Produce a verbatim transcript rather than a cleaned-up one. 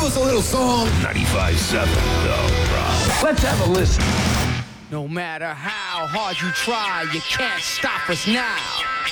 give us a little song? ninety-five seven, The Rock. Let's have a listen. No matter how hard you try, you can't stop us now.